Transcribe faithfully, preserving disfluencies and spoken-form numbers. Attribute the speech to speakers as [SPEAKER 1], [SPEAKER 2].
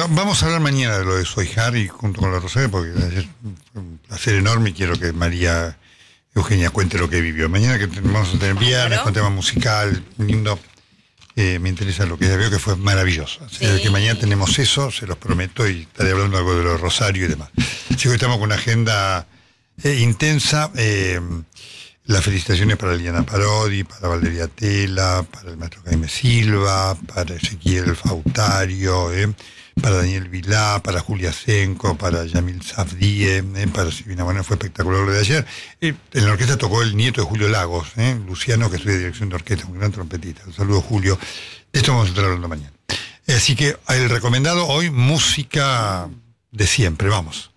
[SPEAKER 1] Bueno, vamos a hablar mañana de lo de Soy Harry junto con la Rosario, porque ayer fue un placer enorme y quiero que María Eugenia cuente lo que vivió. Mañana que vamos a tener viernes con tema musical, lindo. Eh, me interesa lo que ella vio, que fue maravilloso. Así sí. que mañana tenemos eso, se los prometo, y estaré hablando algo de lo de Rosario y demás. Así que hoy estamos con una agenda eh, intensa. Eh, las felicitaciones para Liliana Parodi, para Valeria Tela, para el maestro Jaime Silva, para Ezequiel Fautario, eh, para Daniel Vilá, para Julia Senco, para Yamil Safdie, eh, para Silvina. Bueno, fue espectacular lo de ayer. Eh, en la orquesta tocó el nieto de Julio Lagos, eh, Luciano, que estudia dirección de orquesta, un gran trompetista. Un saludo, Julio. De esto vamos a estar hablando mañana. Así que el recomendado hoy, música de siempre. Vamos.